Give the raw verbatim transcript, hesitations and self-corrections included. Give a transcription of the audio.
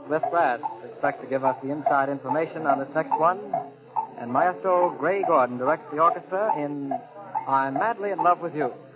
Smith Brass expect to give us the inside information on this next one. And Maestro Gray Gordon directs the orchestra in I'm Madly in Love with You.